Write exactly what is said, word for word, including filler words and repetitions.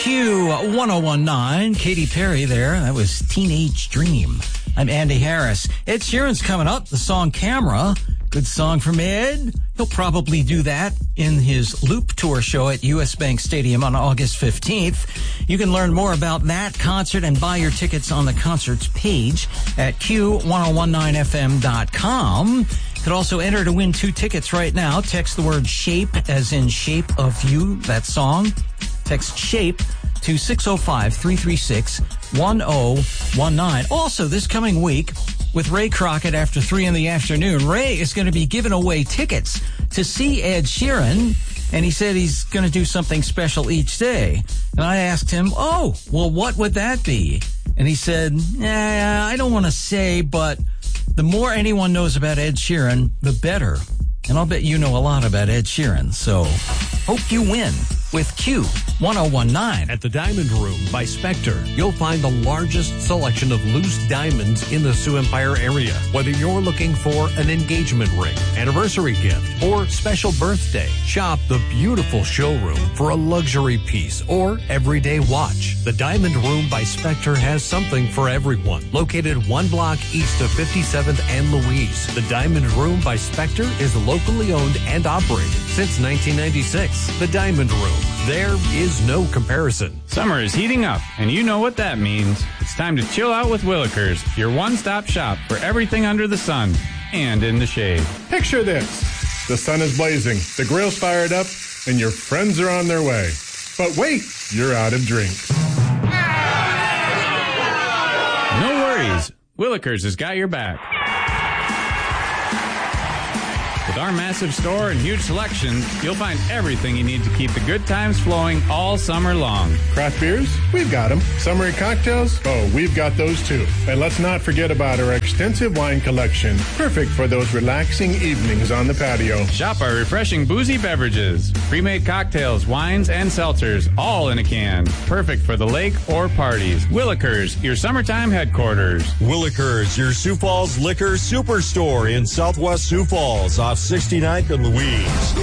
Q ten nineteen, Katy Perry there. That was Teenage Dream. I'm Andy Harris. Ed Sheeran's coming up, the song Camera. Good song from Ed. He'll probably do that in his Loop Tour show at U S Bank Stadium on August fifteenth. You can learn more about that concert and buy your tickets on the concerts page at Q ten nineteen F M dot com. You could also enter to win two tickets right now. Text the word SHAPE, as in Shape of You, that song. Text SHAPE to six oh five, three three six, one oh one nine. Also, this coming week, with Ray Crockett after three in the afternoon, Ray is going to be giving away tickets to see Ed Sheeran, and he said he's going to do something special each day. And I asked him, oh, well, what would that be? And he said, nah, I don't want to say, but the more anyone knows about Ed Sheeran, the better. And I'll bet you know a lot about Ed Sheeran, so hope you win with Q ten nineteen. At the Diamond Room by Spectre, you'll find the largest selection of loose diamonds in the Sioux Empire area. Whether you're looking for an engagement ring, anniversary gift, or special birthday, shop the beautiful showroom for a luxury piece or everyday watch. The Diamond Room by Spectre has something for everyone. Located one block east of fifty-seventh and Louise, the Diamond Room by Spectre is locally owned and operated since nineteen ninety-six. The Diamond Room. There is no comparison. Summer is heating up, and you know what that means. It's time to chill out with Willikers, your one-stop shop for everything under the sun and in the shade. Picture this. The sun is blazing, the grill's fired up, and your friends are on their way. But wait, you're out of drinks. No worries. Willikers has got your back. With our massive store and huge selection, you'll find everything you need to keep the good times flowing all summer long. Craft beers? We've got them. Summery cocktails? Oh, we've got those too. And let's not forget about our extensive wine collection. Perfect for those relaxing evenings on the patio. Shop our refreshing boozy beverages. Pre-made cocktails, wines, and seltzers, all in a can. Perfect for the lake or parties. Willikers, your summertime headquarters. Willikers, your Sioux Falls liquor superstore in Southwest Sioux Falls off sixty-ninth and Louise.